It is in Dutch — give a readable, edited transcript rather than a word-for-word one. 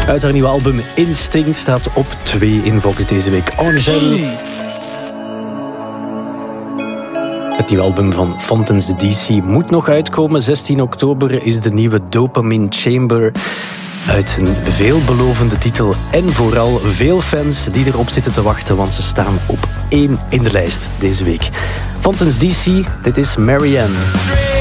Uit haar nieuwe album Instinct staat op 2 in Vox deze week. Angèle. Het nieuwe album van Fontaine's DC moet nog uitkomen. 16 oktober is de nieuwe Dopamine Chamber. Uit een veelbelovende titel en vooral veel fans die erop zitten te wachten, want ze staan op 1 in de lijst deze week. Fontaine's DC, dit is Marianne.